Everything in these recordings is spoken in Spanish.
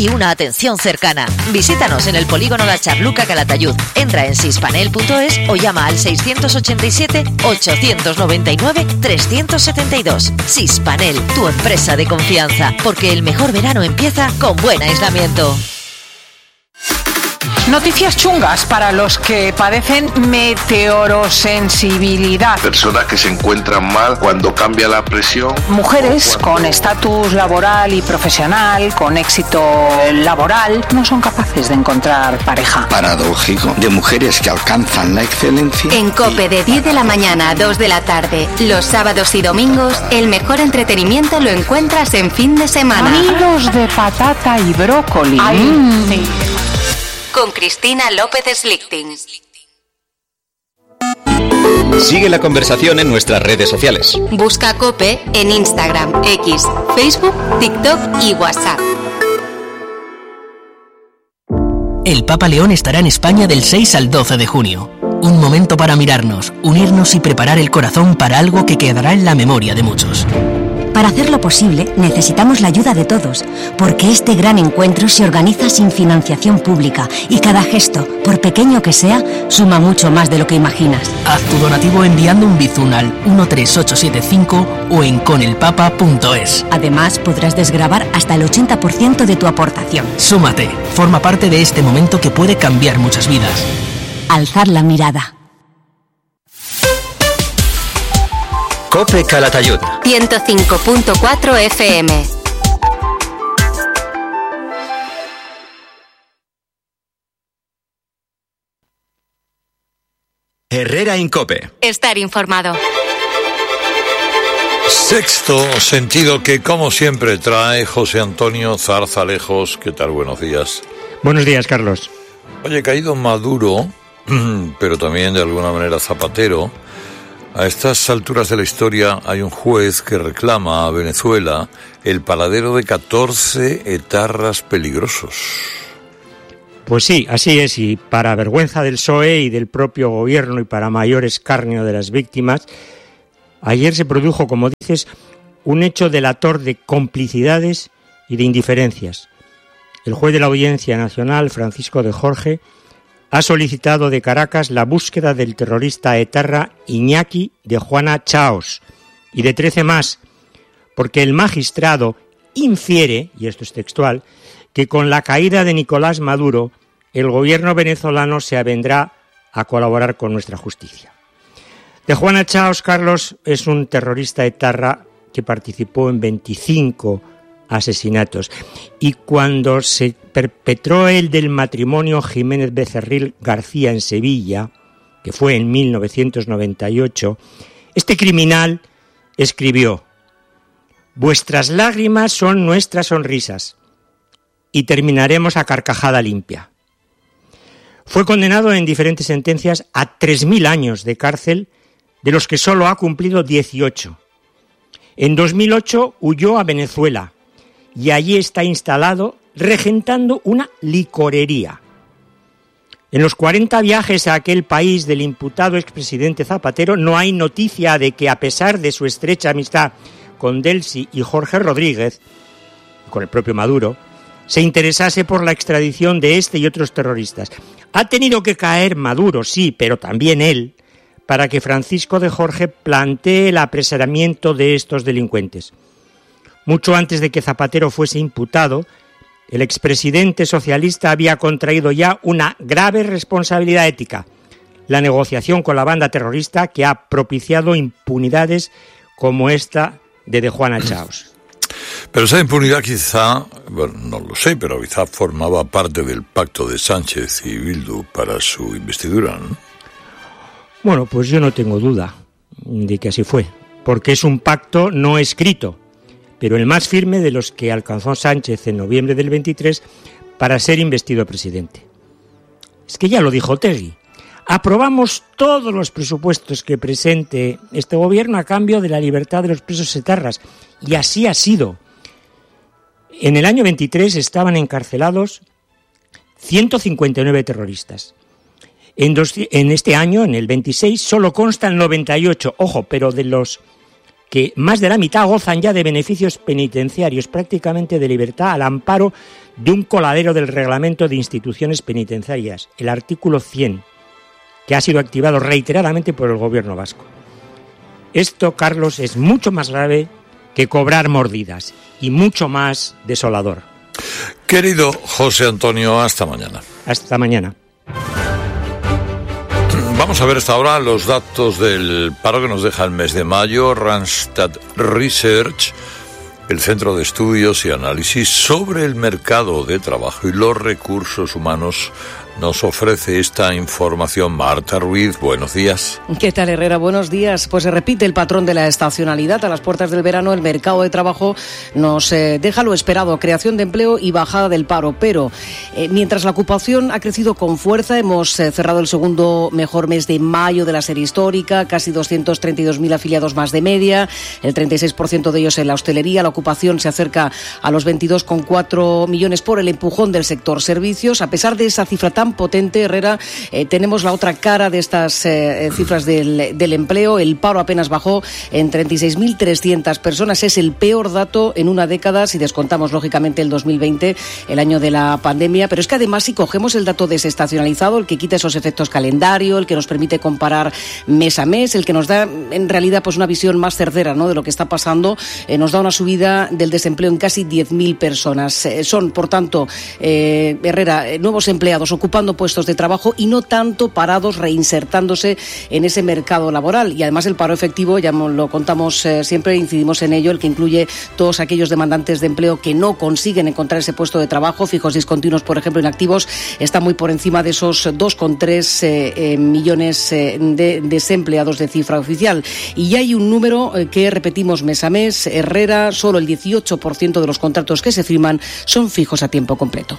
y una atención cercana. Visítanos en el polígono La Charluca Calatayud. Entra en sispanel.es o llama al 687-899-372. Sispanel, tu empresa de confianza, porque el mejor verano empieza con buen aislamiento. Noticias chungas para los que padecen meteorosensibilidad. Personas que se encuentran mal cuando cambia la presión. Mujeres con estatus laboral y profesional, con éxito laboral, no son capaces de encontrar pareja. Paradójico, de mujeres que alcanzan la excelencia. En COPE de 10 de la mañana a 2 de la tarde, los sábados y domingos, el mejor entretenimiento lo encuentras en fin de semana. Amigos de patata y brócoli. Sí. Con Cristina López Slichting. Sigue la conversación en nuestras redes sociales. Busca COPE en Instagram, X, Facebook, TikTok y WhatsApp. El Papa León estará en España del 6 al 12 de junio. Un momento para mirarnos, unirnos y preparar el corazón para algo que quedará en la memoria de muchos. Para hacerlo posible, necesitamos la ayuda de todos, porque este gran encuentro se organiza sin financiación pública y cada gesto, por pequeño que sea, suma mucho más de lo que imaginas. Haz tu donativo enviando un bizum al 13875 o en conelpapa.es. Además, podrás desgravar hasta el 80% de tu aportación. Súmate, forma parte de este momento que puede cambiar muchas vidas. Alzar la mirada. COPE Calatayud 105.4 FM. Herrera en COPE. Estar informado. Sexto sentido que, como siempre, trae José Antonio Zarzalejos. ¿Qué tal? Buenos días. Buenos días, Carlos. Oye, caído Maduro, pero también de alguna manera Zapatero. A estas alturas de la historia hay un juez que reclama a Venezuela el paradero de 14 etarras peligrosos. Pues sí, así es, y para vergüenza del PSOE y del propio gobierno y para mayor escarnio de las víctimas, ayer se produjo, como dices, un hecho delator de complicidades y de indiferencias. El juez de la Audiencia Nacional, Francisco de Jorge, ha solicitado de Caracas la búsqueda del terrorista etarra Iñaki de Juana Chaos y de 13 más, porque el magistrado infiere, y esto es textual, que con la caída de Nicolás Maduro, el gobierno venezolano se avendrá a colaborar con nuestra justicia. De Juana Chaos, Carlos, es un terrorista etarra que participó en 25 asesinatos. Y cuando se perpetró el del matrimonio Jiménez Becerril García en Sevilla, que fue en 1998, este criminal escribió: «Vuestras lágrimas son nuestras sonrisas y terminaremos a carcajada limpia». Fue condenado en diferentes sentencias a 3.000 años de cárcel, de los que solo ha cumplido 18. En 2008 huyó a Venezuela y allí está instalado regentando una licorería. En los 40 viajes a aquel país del imputado expresidente Zapatero no hay noticia de que, a pesar de su estrecha amistad con Delcy y Jorge Rodríguez, con el propio Maduro, se interesase por la extradición de este y otros terroristas. Ha tenido que caer Maduro, sí, pero también él, para que Francisco de Jorge plantee el apresamiento de estos delincuentes. Mucho antes de que Zapatero fuese imputado, el expresidente socialista había contraído ya una grave responsabilidad ética: la negociación con la banda terrorista que ha propiciado impunidades como esta de Juana Chaos. Pero esa impunidad quizá, bueno, no lo sé, pero quizá formaba parte del pacto de Sánchez y Bildu para su investidura, ¿no? Bueno, pues yo no tengo duda de que así fue, porque es un pacto no escrito, pero el más firme de los que alcanzó Sánchez en noviembre del 23 para ser investido presidente. Es que ya lo dijo Otegi: aprobamos todos los presupuestos que presente este gobierno a cambio de la libertad de los presos etarras, y así ha sido. En el año 23 estaban encarcelados 159 terroristas. En este año, en el 26, solo constan 98, ojo, pero de los que más de la mitad gozan ya de beneficios penitenciarios, prácticamente de libertad al amparo de un coladero del Reglamento de Instituciones Penitenciarias, el artículo 100, que ha sido activado reiteradamente por el Gobierno vasco. Esto, Carlos, es mucho más grave que cobrar mordidas y mucho más desolador. Querido José Antonio, hasta mañana. Hasta mañana. Vamos a ver hasta ahora los datos del paro que nos deja el mes de mayo. Randstad Research, el Centro de Estudios y Análisis sobre el Mercado de Trabajo y los Recursos Humanos, nos ofrece esta información. Marta Ruiz, buenos días. ¿Qué tal, Herrera? Buenos días. Pues se repite el patrón de la estacionalidad. A las puertas del verano, el mercado de trabajo nos deja lo esperado, creación de empleo y bajada del paro. Pero mientras la ocupación ha crecido con fuerza, hemos cerrado el segundo mejor mes de mayo de la serie histórica, casi 232.000 afiliados más de media, el 36% de ellos en la hostelería. La ocupación se acerca a los 22,4 millones por el empujón del sector servicios. A pesar de esa cifra tan potente, Herrera, tenemos la otra cara de estas cifras del empleo. El paro apenas bajó en 36.300 personas. Es el peor dato en una década, si descontamos lógicamente el 2020, el año de la pandemia. Pero es que además, si cogemos el dato desestacionalizado, el que quita esos efectos calendario, el que nos permite comparar mes a mes, el que nos da en realidad pues una visión más certera, ¿no?, de lo que está pasando, nos da una subida del desempleo en casi 10.000 personas. Son, por tanto, Herrera, nuevos empleados ocupando puestos de trabajo y no tanto parados reinsertándose en ese mercado laboral. Y además el paro efectivo, ya lo contamos siempre, incidimos en ello, el que incluye todos aquellos demandantes de empleo que no consiguen encontrar ese puesto de trabajo, fijos discontinuos, por ejemplo, inactivos, está muy por encima de esos 2,3 millones de desempleados de cifra oficial. Y hay un número que repetimos mes a mes, Herrera, solo el 18% de los contratos que se firman son fijos a tiempo completo.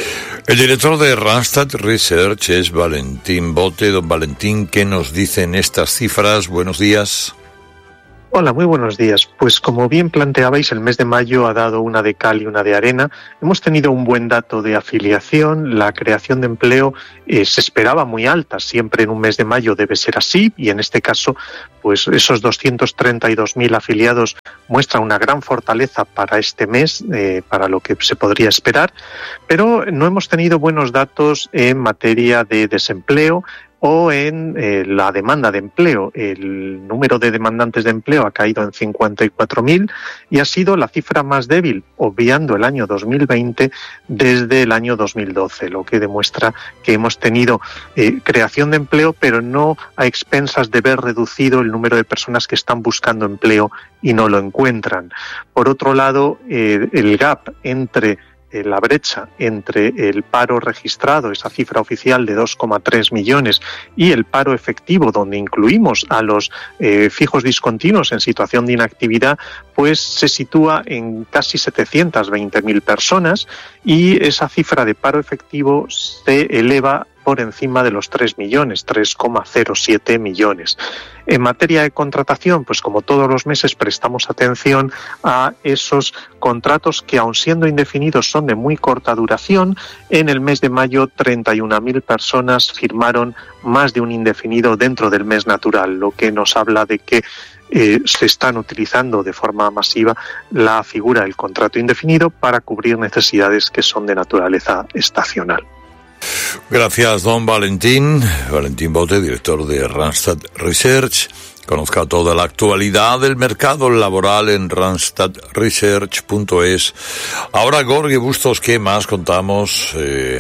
El director de Randstad Research es Valentín Bote. Don Valentín, ¿qué nos dicen estas cifras? Buenos días. Hola, muy buenos días. Pues como bien planteabais, el mes de mayo ha dado una de cal y una de arena. Hemos tenido un buen dato de afiliación, la creación de empleo se esperaba muy alta, siempre en un mes de mayo debe ser así, y en este caso pues esos 232.000 afiliados muestran una gran fortaleza para este mes, para lo que se podría esperar, pero no hemos tenido buenos datos en materia de desempleo o en la demanda de empleo. El número de demandantes de empleo ha caído en 54.000 y ha sido la cifra más débil, obviando el año 2020, desde el año 2012, lo que demuestra que hemos tenido creación de empleo, pero no a expensas de ver reducido el número de personas que están buscando empleo y no lo encuentran. Por otro lado, el gap entre la brecha entre el paro registrado, esa cifra oficial de 2,3 millones, y el paro efectivo, donde incluimos a los fijos discontinuos en situación de inactividad, pues se sitúa en casi 720.000 personas, y esa cifra de paro efectivo se eleva por encima de los 3 millones, 3,07 millones. En materia de contratación, pues como todos los meses prestamos atención a esos contratos que, aun siendo indefinidos, son de muy corta duración. En el mes de mayo, 31.000 personas firmaron más de un indefinido dentro del mes natural, lo que nos habla de que se están utilizando de forma masiva la figura del contrato indefinido para cubrir necesidades que son de naturaleza estacional. Gracias, don Valentín. Valentín Bote, director de Randstad Research. Conozca toda la actualidad del mercado laboral en randstadresearch.es. Ahora, Gorgi Bustos, ¿qué más contamos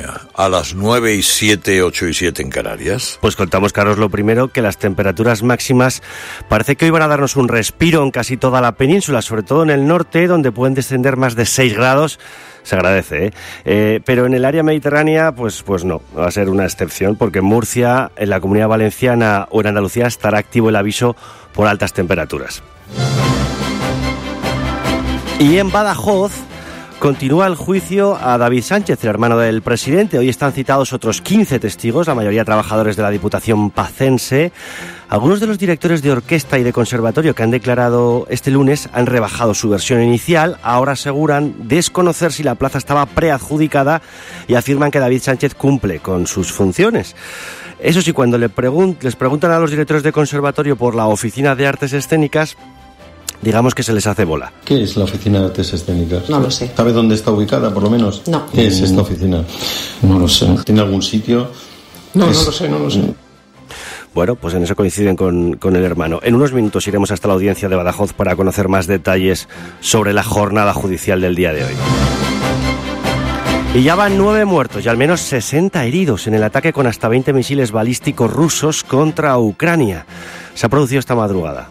a las 9:07, 8:07 en Canarias? Pues contamos, Carlos, lo primero, que las temperaturas máximas parece que hoy van a darnos un respiro en casi toda la península, sobre todo en el norte, donde pueden descender más de 6 grados. Se agradece, pero en el área mediterránea, pues no, va a ser una excepción, porque en Murcia, en la Comunidad Valenciana o en Andalucía estará activo el aviso por altas temperaturas. Y en Badajoz continúa el juicio a David Sánchez, el hermano del presidente. Hoy están citados otros 15 testigos, la mayoría trabajadores de la Diputación pacense. Algunos de los directores de orquesta y de conservatorio que han declarado este lunes han rebajado su versión inicial. Ahora aseguran desconocer si la plaza estaba preadjudicada y afirman que David Sánchez cumple con sus funciones. Eso sí, cuando les preguntan a los directores de conservatorio por la Oficina de Artes Escénicas, digamos que se les hace bola. ¿Qué es la Oficina de Artes Escénicas? No lo sé. ¿Sabe dónde está ubicada, por lo menos? No. ¿Qué es esta oficina? No lo sé. ¿Tiene algún sitio? No lo sé. Bueno, pues en eso coinciden con el hermano. En unos minutos iremos hasta la audiencia de Badajoz para conocer más detalles sobre la jornada judicial del día de hoy. Y ya van 9 muertos y al menos 60 heridos en el ataque con hasta 20 misiles balísticos rusos contra Ucrania. Se ha producido esta madrugada.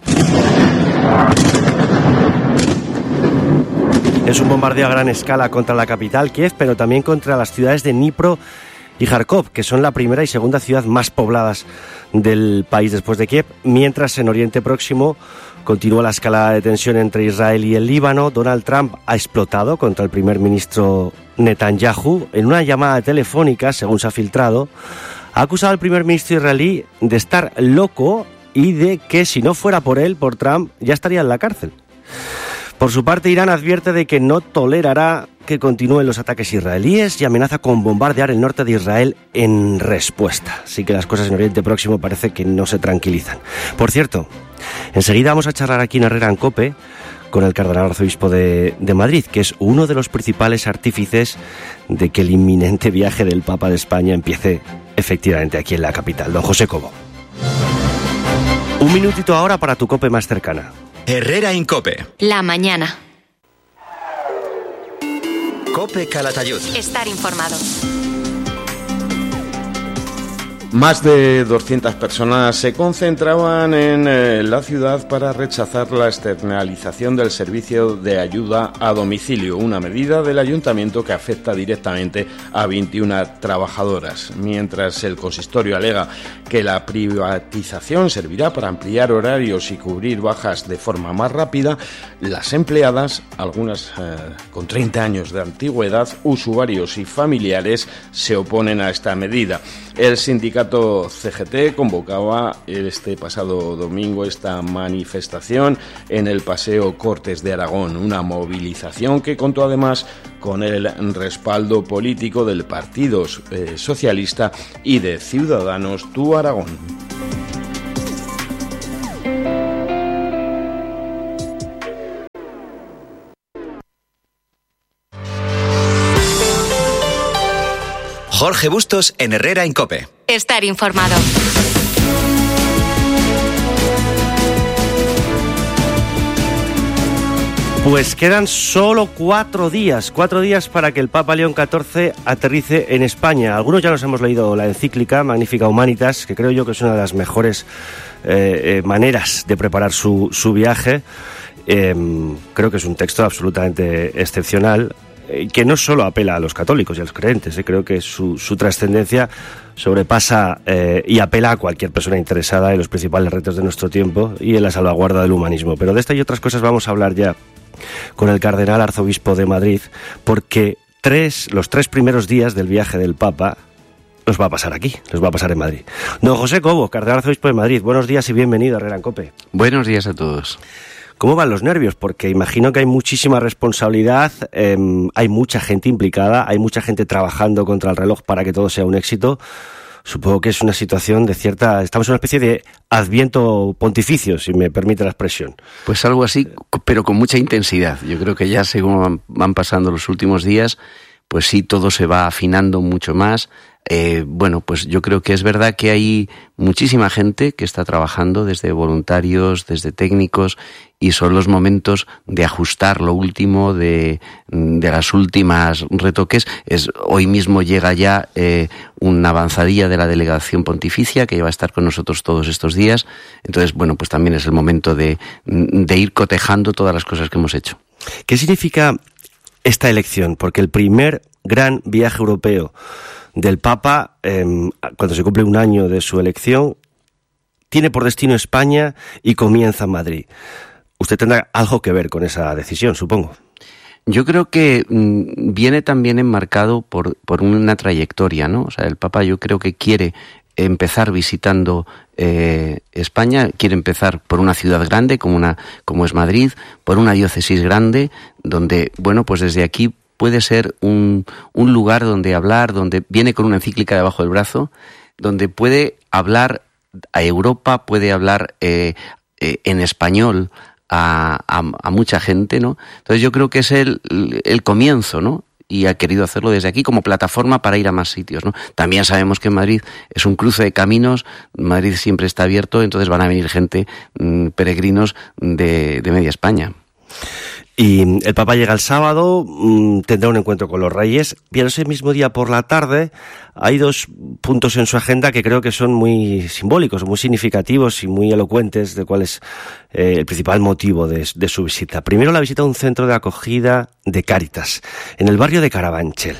Es un bombardeo a gran escala contra la capital, Kiev, pero también contra las ciudades de Dnipro y Kharkov, que son la primera y segunda ciudad más pobladas del país después de Kiev, mientras en Oriente Próximo continúa la escalada de tensión entre Israel y el Líbano. Donald Trump ha explotado contra el primer ministro Netanyahu. En una llamada telefónica, según se ha filtrado, ha acusado al primer ministro israelí de estar loco y de que si no fuera por él, por Trump, ya estaría en la cárcel. Por su parte, Irán advierte de que no tolerará que continúen los ataques israelíes y amenaza con bombardear el norte de Israel en respuesta. Así que las cosas en Oriente Próximo parece que no se tranquilizan. Por cierto, enseguida vamos a charlar aquí en Herrera en COPE con el cardenal arzobispo de Madrid, que es uno de los principales artífices de que el inminente viaje del Papa de España empiece efectivamente aquí en la capital. Don José Cobo. Un minutito ahora para tu COPE más cercana. Herrera en COPE. La mañana. COPE Calatayud. Estar informado. Más de 200 personas se concentraban en la ciudad para rechazar la externalización del servicio de ayuda a domicilio, una medida del ayuntamiento que afecta directamente a 21 trabajadoras. Mientras el consistorio alega que la privatización servirá para ampliar horarios y cubrir bajas de forma más rápida, las empleadas, algunas con 30 años de antigüedad, usuarios y familiares, se oponen a esta medida. El sindicato CGT convocaba este pasado domingo esta manifestación en el Paseo Cortes de Aragón, una movilización que contó además con el respaldo político del Partido Socialista y de Ciudadanos Tu Aragón. Jorge Bustos en Herrera en COPE. Estar informado. Pues quedan solo 4 días para que el Papa León XIV aterrice en España. Algunos ya nos hemos leído la encíclica Magnificat Humanitas, que creo yo que es una de las mejores maneras de preparar su viaje. Creo que es un texto absolutamente excepcional, que no solo apela a los católicos y a los creyentes, creo que su trascendencia sobrepasa y apela a cualquier persona interesada en los principales retos de nuestro tiempo y en la salvaguarda del humanismo. Pero de esta y otras cosas vamos a hablar ya con el cardenal arzobispo de Madrid, porque los 3 primeros días del viaje del Papa los va a pasar aquí, los va a pasar en Madrid. Don José Cobo, cardenal arzobispo de Madrid, buenos días y bienvenido a Herrera en COPE. Buenos días a todos. ¿Cómo van los nervios? Porque imagino que hay muchísima responsabilidad, hay mucha gente implicada, hay mucha gente trabajando contra el reloj para que todo sea un éxito. Supongo que es una situación estamos en una especie de adviento pontificio, si me permite la expresión. Pues algo así, pero con mucha intensidad. Yo creo que ya según van pasando los últimos días, pues sí, todo se va afinando mucho más. Bueno, pues yo creo que es verdad que hay muchísima gente que está trabajando, desde voluntarios, desde técnicos, y son los momentos de ajustar lo último, de las últimas retoques. Hoy mismo llega ya una avanzadilla de la delegación pontificia que va a estar con nosotros todos estos días. Entonces, bueno, pues también es el momento de ir cotejando todas las cosas que hemos hecho. ¿Qué significa esta elección? Porque el primer gran viaje europeo del Papa, cuando se cumple un año de su elección, tiene por destino España y comienza en Madrid. Usted tendrá algo que ver con esa decisión, supongo. Yo creo que viene también enmarcado por una trayectoria, ¿no? O sea, el Papa yo creo que quiere empezar visitando España, quiere empezar por una ciudad grande como es Madrid, por una diócesis grande, donde, bueno, pues desde aquí puede ser un lugar donde hablar, donde viene con una encíclica debajo del brazo, donde puede hablar a Europa, puede hablar en español a mucha gente, ¿no? Entonces yo creo que es el comienzo, ¿no? Y ha querido hacerlo desde aquí como plataforma para ir a más sitios, ¿no? También sabemos que en Madrid es un cruce de caminos, Madrid siempre está abierto, entonces van a venir gente, peregrinos de media España. Y el Papa llega el sábado, tendrá un encuentro con los Reyes, pero ese mismo día por la tarde hay 2 puntos en su agenda que creo que son muy simbólicos, muy significativos y muy elocuentes de cuál es el principal motivo de su visita. Primero, la visita a un centro de acogida de Cáritas, en el barrio de Carabanchel.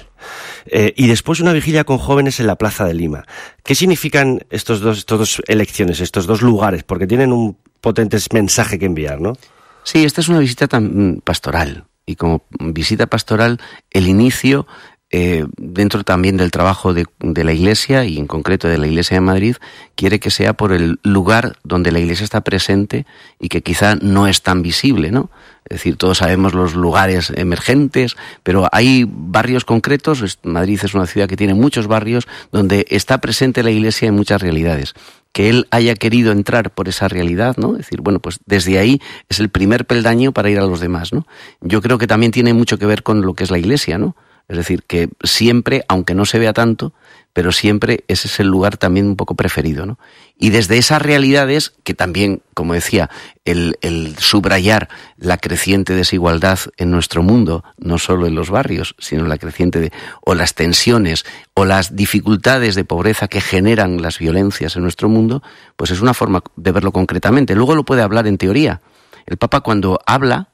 Y después una vigilia con jóvenes en la Plaza de Lima. ¿Qué significan estas dos elecciones, estos 2 lugares? Porque tienen un potente mensaje que enviar, ¿no? Sí, esta es una visita tan pastoral, y como visita pastoral, el inicio, dentro también del trabajo de la Iglesia, y en concreto de la Iglesia de Madrid, quiere que sea por el lugar donde la Iglesia está presente y que quizá no es tan visible, ¿no? Es decir, todos sabemos los lugares emergentes, pero hay barrios concretos. Madrid es una ciudad que tiene muchos barrios donde está presente la Iglesia en muchas realidades. Que él haya querido entrar por esa realidad, ¿no? Es decir, bueno, pues desde ahí es el primer peldaño para ir a los demás, ¿no? Yo creo que también tiene mucho que ver con lo que es la Iglesia, ¿no? Es decir, que siempre, aunque no se vea tanto, pero siempre ese es el lugar también un poco preferido, ¿no? Y desde esas realidades, que también, como decía, el subrayar la creciente desigualdad en nuestro mundo, no solo en los barrios, sino la creciente o las tensiones o las dificultades de pobreza que generan las violencias en nuestro mundo, pues es una forma de verlo concretamente. Luego lo puede hablar en teoría. El Papa cuando habla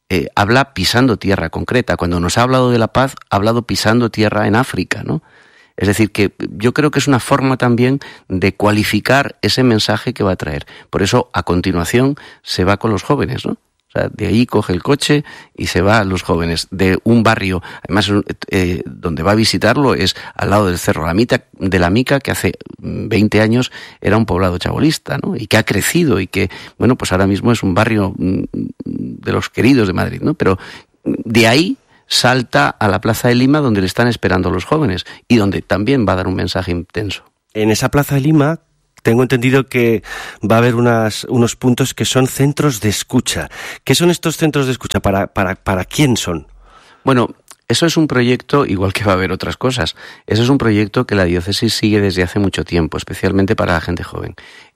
pisando tierra concreta. Cuando nos ha hablado de la paz, ha hablado pisando tierra en África, ¿no? Es decir, que yo creo que es una forma también de cualificar ese mensaje que va a traer. Por eso, a continuación, se va con los jóvenes, ¿no? O sea, de ahí coge el coche y se va a los jóvenes de un barrio. Además, donde va a visitarlo es al lado del Cerro de la Mica, que hace 20 años era un poblado chabolista, ¿no? Y que ha crecido y que, bueno, pues ahora mismo es un barrio de los queridos de Madrid, ¿no? Pero de ahí salta a la Plaza de Lima, donde le están esperando los jóvenes y donde también va a dar un mensaje intenso. En esa Plaza de Lima tengo entendido que va a haber unos puntos que son centros de escucha. ¿Qué son estos centros de escucha? ¿Para quién son? Bueno, eso es un proyecto, igual que va a haber otras cosas, eso es un proyecto que la diócesis sigue desde hace mucho tiempo, especialmente para la gente joven.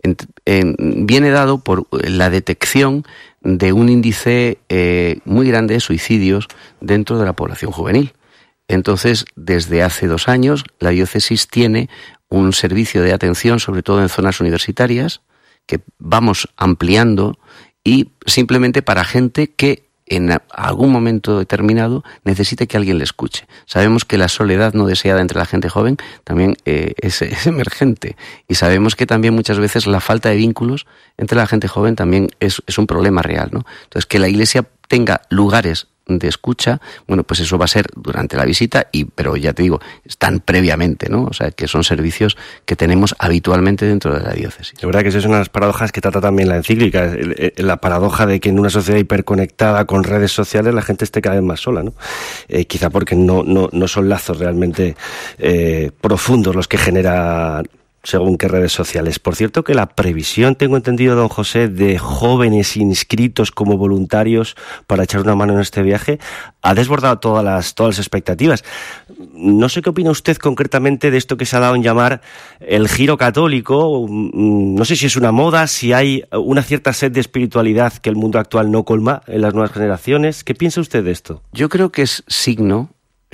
Viene dado por la detección de un índice muy grande de suicidios dentro de la población juvenil. Entonces, desde hace 2 años, la diócesis tiene un servicio de atención, sobre todo en zonas universitarias, que vamos ampliando, y simplemente para gente que en algún momento determinado necesite que alguien le escuche. Sabemos que la soledad no deseada entre la gente joven también es emergente, y sabemos que también muchas veces la falta de vínculos entre la gente joven también es un problema real, ¿no? Entonces, que la Iglesia tenga lugares de escucha, bueno, pues eso va a ser durante la visita, pero ya te digo, están previamente, ¿no? O sea, que son servicios que tenemos habitualmente dentro de la diócesis. La verdad que esa es una de las paradojas que trata también la encíclica, la paradoja de que en una sociedad hiperconectada con redes sociales la gente esté cada vez más sola, ¿no? Quizá porque no son lazos realmente profundos los que genera según qué redes sociales. Por cierto, que la previsión, tengo entendido, don José, de jóvenes inscritos como voluntarios para echar una mano en este viaje, ha desbordado todas las expectativas. No sé qué opina usted concretamente de esto que se ha dado en llamar el giro católico. No sé si es una moda, si hay una cierta sed de espiritualidad que el mundo actual no colma en las nuevas generaciones. ¿Qué piensa usted de esto? Yo creo que es signo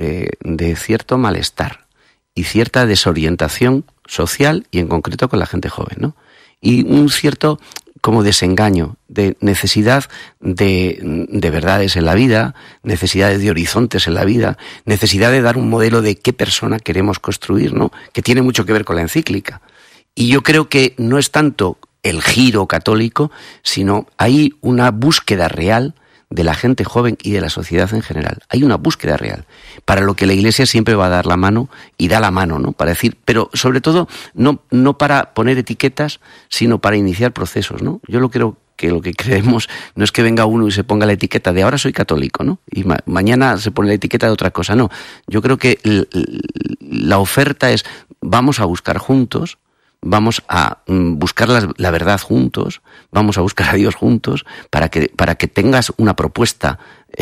de cierto malestar y cierta desorientación social, y en concreto con la gente joven, ¿no? Y un cierto como desengaño, de necesidad de verdades en la vida, necesidades de horizontes en la vida, necesidad de dar un modelo de qué persona queremos construir, ¿no? Que tiene mucho que ver con la encíclica. Y yo creo que no es tanto el giro católico, sino hay una búsqueda real de la gente joven y de la sociedad en general. Hay una búsqueda real, para lo que la Iglesia siempre va a dar la mano, y da la mano, ¿no? Para decir, pero sobre todo, no para poner etiquetas, sino para iniciar procesos, ¿no? Yo creo que lo que creemos no es que venga uno y se ponga la etiqueta de ahora soy católico, ¿no? Y mañana se pone la etiqueta de otra cosa, no. Yo creo que la oferta es, vamos a buscar juntos, vamos a buscar la verdad juntos, vamos a buscar a Dios juntos, para que tengas una propuesta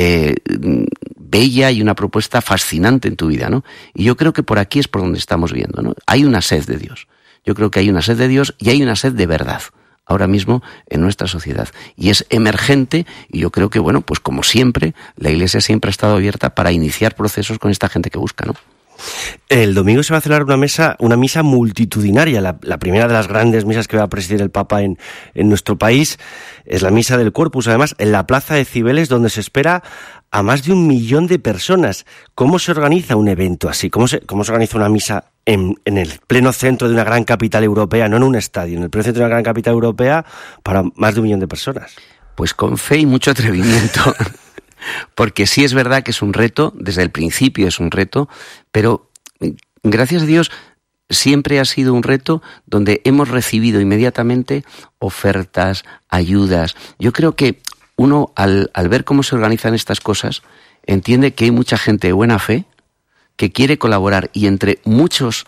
bella y una propuesta fascinante en tu vida, ¿no? Y yo creo que por aquí es por donde estamos viendo, ¿no? Hay una sed de Dios. Yo creo que hay una sed de Dios y hay una sed de verdad ahora mismo en nuestra sociedad. Y es emergente, y yo creo que, bueno, pues como siempre, la Iglesia siempre ha estado abierta para iniciar procesos con esta gente que busca, ¿no? El domingo se va a celebrar una misa multitudinaria, la primera de las grandes misas que va a presidir el Papa en nuestro país. Es la misa del Corpus, además, en la plaza de Cibeles, donde se espera a más de 1 millón de personas. ¿Cómo se organiza un evento así? ¿Cómo se organiza una misa en el pleno centro de una gran capital europea, no en un estadio, en el pleno centro de una gran capital europea para más de 1 millón de personas? Pues con fe y mucho atrevimiento. Porque sí es verdad que es un reto, desde el principio es un reto, pero gracias a Dios siempre ha sido un reto donde hemos recibido inmediatamente ofertas, ayudas. Yo creo que uno, al ver cómo se organizan estas cosas, entiende que hay mucha gente de buena fe que quiere colaborar, y entre muchos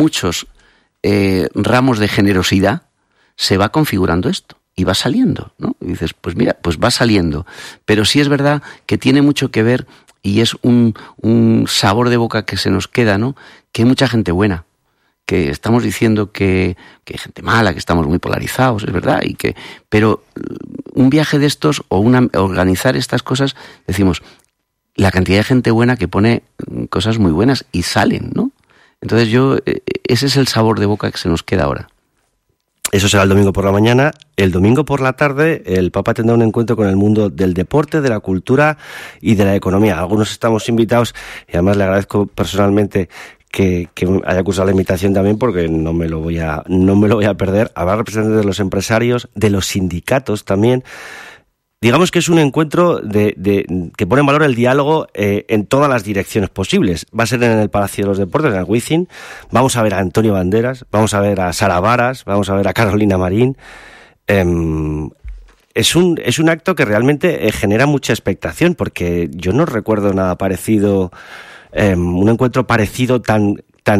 ramos de generosidad se va configurando esto. Y va saliendo, ¿no? Y dices, pues mira, pues va saliendo. Pero sí es verdad que tiene mucho que ver, y es un sabor de boca que se nos queda, ¿no? Que hay mucha gente buena, que estamos diciendo que hay gente mala, que estamos muy polarizados, es verdad, pero un viaje de estos o organizar estas cosas, decimos, la cantidad de gente buena que pone cosas muy buenas y salen, ¿no? Entonces ese es el sabor de boca que se nos queda ahora. Eso será el domingo por la mañana. El domingo por la tarde el Papa tendrá un encuentro con el mundo del deporte, de la cultura y de la economía. Algunos estamos invitados, y además le agradezco personalmente que haya cursado la invitación también, porque no me lo voy a perder. Habrá representantes de los empresarios, de los sindicatos también. Digamos que es un encuentro que pone en valor el diálogo en todas las direcciones posibles. Va a ser en el Palacio de los Deportes, en el Wizzing. Vamos a ver a Antonio Banderas, vamos a ver a Sara Varas, vamos a ver a Carolina Marín. Es un acto que realmente genera mucha expectación, porque yo no recuerdo nada parecido, un encuentro parecido tan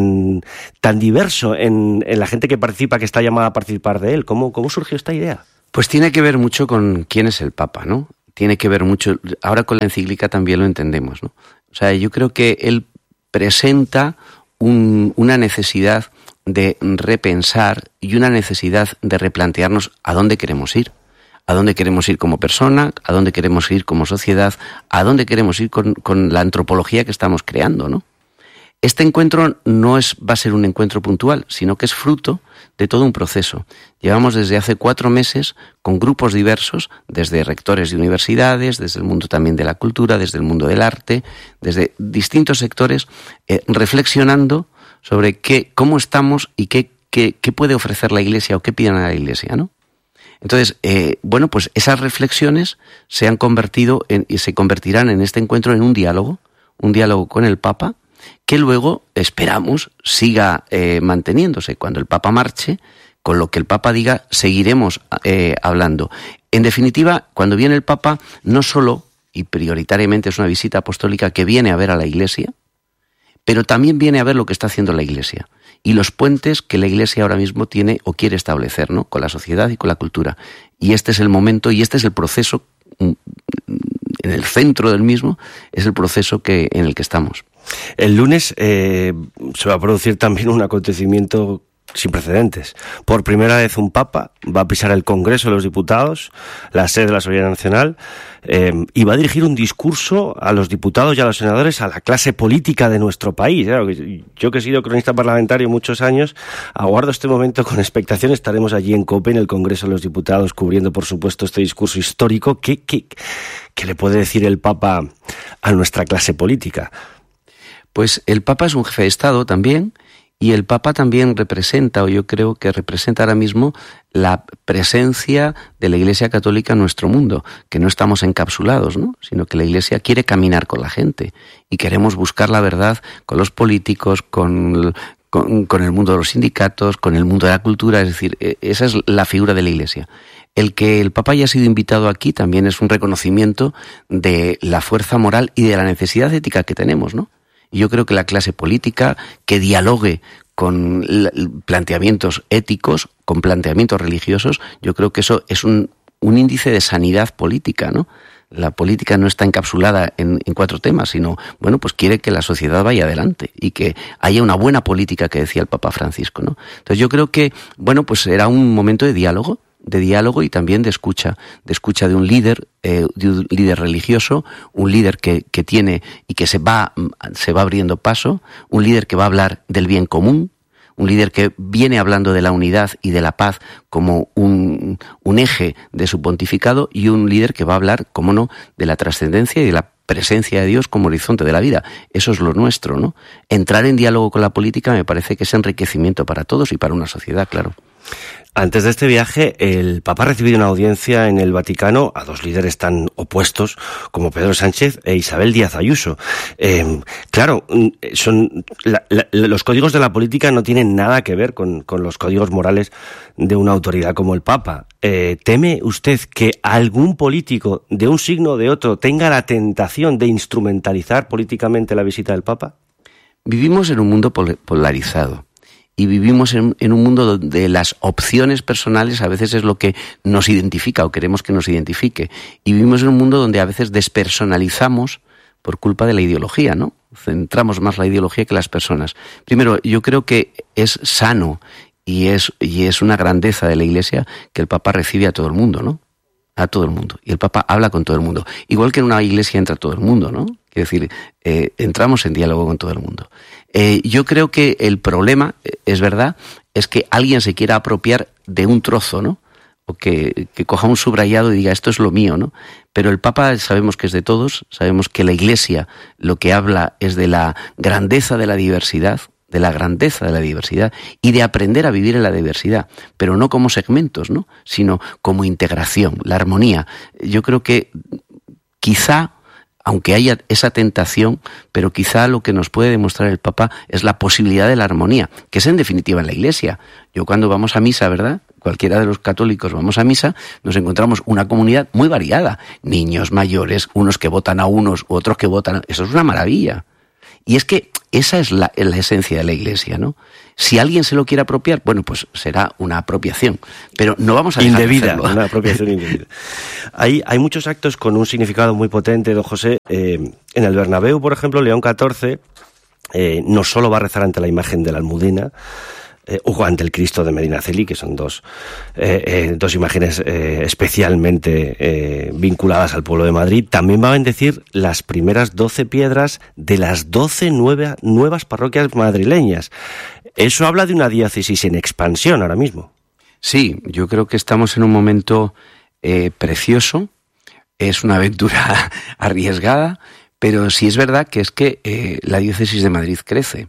diverso en la gente que participa, que está llamada a participar de él. ¿Cómo surgió esta idea? Pues tiene que ver mucho con quién es el Papa, ¿no? Tiene que ver mucho, ahora con la encíclica también lo entendemos, ¿no? O sea, yo creo que él presenta una necesidad de repensar y una necesidad de replantearnos a dónde queremos ir. A dónde queremos ir como persona, a dónde queremos ir como sociedad, a dónde queremos ir con la antropología que estamos creando, ¿no? Este encuentro no va a ser un encuentro puntual, sino que es fruto de todo un proceso. Llevamos desde hace 4 meses con grupos diversos, desde rectores de universidades, desde el mundo también de la cultura, desde el mundo del arte, desde distintos sectores, reflexionando sobre cómo estamos y qué puede ofrecer la Iglesia o qué piden a la Iglesia, ¿no? Entonces, pues esas reflexiones se han convertido y se convertirán en este encuentro en un diálogo con el Papa, que luego esperamos siga manteniéndose. Cuando el Papa marche, con lo que el Papa diga, seguiremos hablando. En definitiva, cuando viene el Papa, no solo y prioritariamente es una visita apostólica que viene a ver a la Iglesia, pero también viene a ver lo que está haciendo la Iglesia y los puentes que la Iglesia ahora mismo tiene o quiere establecer, ¿no?, con la sociedad y con la cultura. Y este es el momento y este es el proceso, en el centro del mismo, es el proceso en el que estamos. El lunes se va a producir también un acontecimiento sin precedentes. Por primera vez un Papa va a pisar el Congreso de los Diputados, la sede de la Soberanía Nacional, y va a dirigir un discurso a los diputados y a los senadores, a la clase política de nuestro país. Yo, que he sido cronista parlamentario muchos años, aguardo este momento con expectación. Estaremos allí en COPE, en el Congreso de los Diputados, cubriendo, por supuesto, este discurso histórico. ¿Qué le puede decir el Papa a nuestra clase política? Pues el Papa es un jefe de Estado también, y el Papa también representa, o yo creo que representa ahora mismo, la presencia de la Iglesia Católica en nuestro mundo, que no estamos encapsulados, ¿no?, sino que la Iglesia quiere caminar con la gente y queremos buscar la verdad con los políticos, con el mundo de los sindicatos, con el mundo de la cultura. Es decir, esa es la figura de la Iglesia. El que el Papa haya sido invitado aquí también es un reconocimiento de la fuerza moral y de la necesidad ética que tenemos, ¿no? Y yo creo que la clase política que dialogue planteamientos éticos, con planteamientos religiosos, yo creo que eso es un índice de sanidad política, ¿no? La política no está encapsulada en 4 temas, sino, bueno, pues quiere que la sociedad vaya adelante y que haya una buena política, que decía el Papa Francisco, ¿no? Entonces yo creo que, bueno, pues era un momento de diálogo y también de escucha de un líder religioso, un líder que tiene y que se va abriendo paso, un líder que va a hablar del bien común, un líder que viene hablando de la unidad y de la paz como un eje de su pontificado, y un líder que va a hablar, cómo no, de la trascendencia y de la presencia de Dios como horizonte de la vida. Eso es lo nuestro, ¿no? Entrar en diálogo con la política me parece que es enriquecimiento para todos y para una sociedad, claro. Antes de este viaje, el Papa ha recibido una audiencia en el Vaticano a 2 líderes tan opuestos como Pedro Sánchez e Isabel Díaz Ayuso. Claro, los códigos de la política no tienen nada que ver con los códigos morales de una autoridad como el Papa. ¿Teme usted que algún político de un signo o de otro tenga la tentación de instrumentalizar políticamente la visita del Papa? Vivimos en un mundo polarizado. Y vivimos en un mundo donde las opciones personales a veces es lo que nos identifica o queremos que nos identifique. Y vivimos en un mundo donde a veces despersonalizamos por culpa de la ideología, ¿no? Centramos más la ideología que las personas. Primero, yo creo que es sano y es una grandeza de la Iglesia que el Papa recibe a todo el mundo, ¿no? A todo el mundo. Y el Papa habla con todo el mundo. Igual que en una iglesia entra todo el mundo, ¿no? Quiero decir, entramos en diálogo con todo el mundo. Yo creo que el problema, es verdad, es que alguien se quiera apropiar de un trozo, ¿no? O que coja un subrayado y diga, esto es lo mío, ¿no? Pero el Papa sabemos que es de todos, sabemos que la Iglesia lo que habla es de la grandeza de la diversidad, y de aprender a vivir en la diversidad, pero no como segmentos, ¿no? Sino como integración, la armonía. Yo creo que quizá, aunque haya esa tentación, pero quizá lo que nos puede demostrar el Papa es la posibilidad de la armonía, que es en definitiva en la Iglesia. Yo cuando vamos a misa, ¿verdad?, cualquiera de los católicos vamos a misa, nos encontramos una comunidad muy variada. Niños, mayores, unos que votan a unos, otros que votan a... Eso es una maravilla. Y es que esa es la esencia de la Iglesia, ¿no? Si alguien se lo quiere apropiar, bueno, pues será una apropiación, pero no vamos a dejar indebida, de hacerlo. Una apropiación indebida. Hay muchos actos con un significado muy potente, don José. En el Bernabéu, por ejemplo, León XIV no solo va a rezar ante la imagen de la Almudena, o ante el Cristo de Medinaceli, que son dos imágenes especialmente vinculadas al pueblo de Madrid. También va a bendecir las primeras 12 piedras de las 12 nuevas parroquias madrileñas. Eso habla de una diócesis en expansión ahora mismo. Sí, yo creo que estamos en un momento precioso. Es una aventura arriesgada, pero sí es verdad que es que la diócesis de Madrid crece.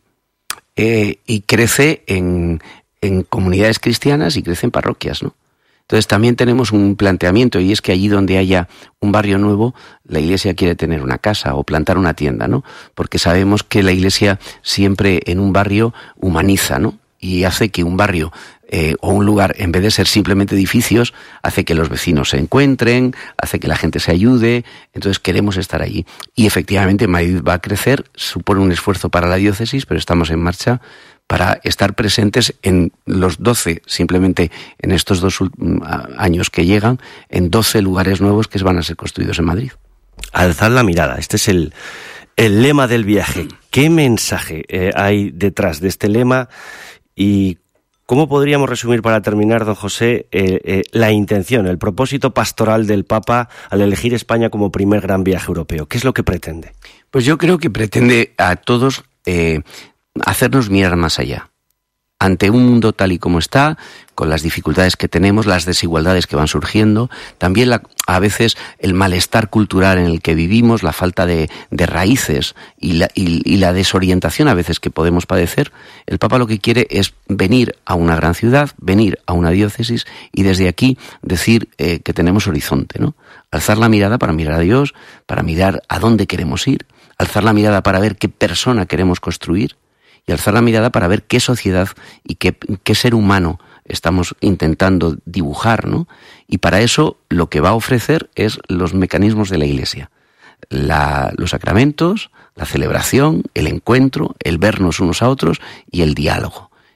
Y crece en comunidades cristianas y crece en parroquias, ¿no? Entonces también tenemos un planteamiento, y es que allí donde haya un barrio nuevo, la Iglesia quiere tener una casa o plantar una tienda, ¿no? Porque sabemos que la Iglesia siempre en un barrio humaniza, ¿no? Y hace que un barrio o un lugar, en vez de ser simplemente edificios, hace que los vecinos se encuentren, hace que la gente se ayude. Entonces queremos estar allí. Y efectivamente Madrid va a crecer, supone un esfuerzo para la diócesis, pero estamos en marcha para estar presentes en los 12, simplemente en estos 2 años que llegan, en 12 lugares nuevos que van a ser construidos en Madrid. Alzad la mirada, este es el lema del viaje. ¿Qué mensaje hay detrás de este lema? Y ¿cómo podríamos resumir, para terminar, don José, la intención, el propósito pastoral del Papa al elegir España como primer gran viaje europeo? ¿Qué es lo que pretende? Pues yo creo que pretende a todos hacernos mirar más allá. Ante un mundo tal y como está, con las dificultades que tenemos, las desigualdades que van surgiendo, también a veces el malestar cultural en el que vivimos, la falta de raíces y la desorientación a veces que podemos padecer, el Papa lo que quiere es venir a una gran ciudad, venir a una diócesis y desde aquí decir que tenemos horizonte, ¿no? Alzar la mirada para mirar a Dios, para mirar a dónde queremos ir, alzar la mirada para ver qué persona queremos construir, y alzar la mirada para ver qué sociedad y qué ser humano estamos intentando dibujar, ¿no? Y para eso lo que va a ofrecer es los mecanismos de la Iglesia. Los sacramentos, la celebración, el encuentro, el vernos unos a otros y el diálogo.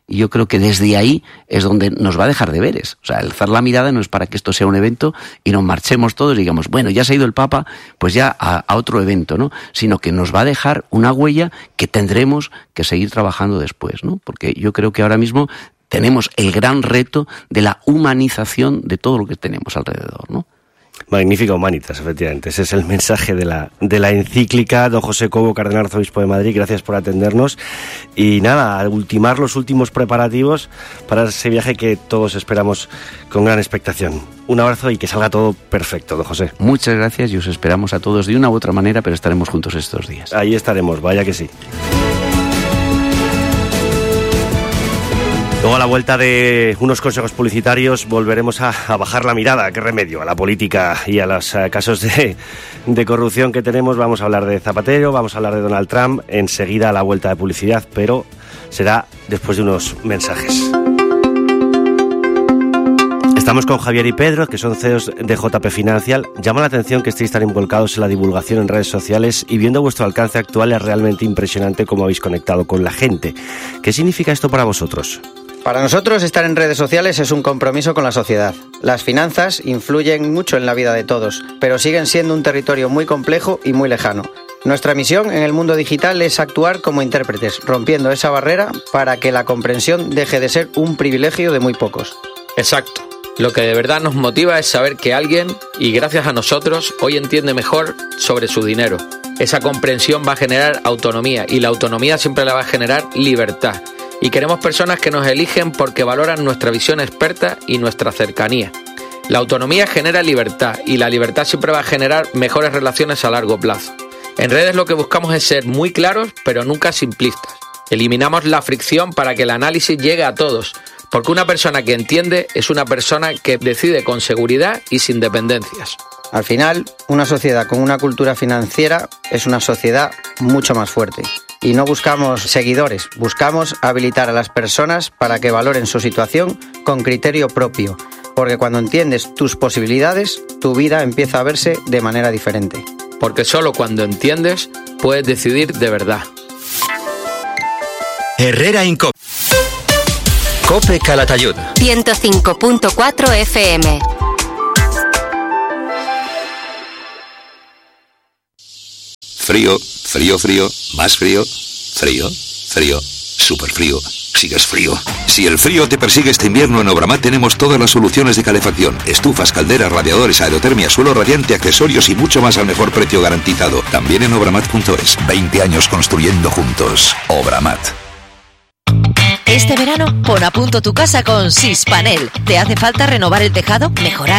Y yo creo que desde ahí es donde nos va a dejar deberes. O sea, alzar la mirada no es para que esto sea un evento y nos marchemos todos y digamos, bueno, ya se ha ido el Papa, pues ya a otro evento, ¿no? Sino que nos va a dejar una huella que tendremos que seguir trabajando después, ¿no? Porque yo creo que ahora mismo tenemos el gran reto de la humanización de todo lo que tenemos alrededor, ¿no? Magnífica Humanitas, efectivamente. Ese es el mensaje de la encíclica. Don José Cobo, cardenal arzobispo de Madrid, gracias por atendernos. Y nada, a ultimar los últimos preparativos para ese viaje que todos esperamos con gran expectación. Un abrazo y que salga todo perfecto, don José. Muchas gracias y os esperamos a todos de una u otra manera, pero estaremos juntos estos días. Ahí estaremos, vaya que sí. Luego, a la vuelta de unos consejos publicitarios, volveremos a bajar la mirada, qué remedio, a la política y a los casos de corrupción que tenemos. Vamos a hablar de Zapatero, vamos a hablar de Donald Trump, enseguida a la vuelta de publicidad, pero será después de unos mensajes. Estamos con Javier y Pedro, que son CEOs de JP Financial. Llama la atención que estéis tan involucrados en la divulgación en redes sociales y viendo vuestro alcance actual es realmente impresionante cómo habéis conectado con la gente. ¿Qué significa esto para vosotros? Para nosotros, estar en redes sociales es un compromiso con la sociedad. Las finanzas influyen mucho en la vida de todos, pero siguen siendo un territorio muy complejo y muy lejano. Nuestra misión en el mundo digital es actuar como intérpretes, rompiendo esa barrera para que la comprensión deje de ser un privilegio de muy pocos. Exacto. Lo que de verdad nos motiva es saber que alguien, y gracias a nosotros, hoy entiende mejor sobre su dinero. Esa comprensión va a generar autonomía, y la autonomía siempre la va a generar libertad. Y queremos personas que nos eligen porque valoran nuestra visión experta y nuestra cercanía. La autonomía genera libertad y la libertad siempre va a generar mejores relaciones a largo plazo. En redes lo que buscamos es ser muy claros, pero nunca simplistas. Eliminamos la fricción para que el análisis llegue a todos, porque una persona que entiende es una persona que decide con seguridad y sin dependencias. Al final, una sociedad con una cultura financiera es una sociedad mucho más fuerte. Y no buscamos seguidores, buscamos habilitar a las personas para que valoren su situación con criterio propio. Porque cuando entiendes tus posibilidades, tu vida empieza a verse de manera diferente. Porque solo cuando entiendes, puedes decidir de verdad. Herrera Incope. Cope Calatayud. 105.4 FM. Frío, frío, frío, más frío, frío, frío, súper frío, sigues frío. Si el frío te persigue este invierno, en Obramat tenemos todas las soluciones de calefacción: estufas, calderas, radiadores, aerotermia, suelo radiante, accesorios y mucho más al mejor precio garantizado. También en obramat.es. 20 años construyendo juntos. Obramat. Este verano, pon a punto tu casa con Sispanel. ¿Te hace falta renovar el tejado, mejorar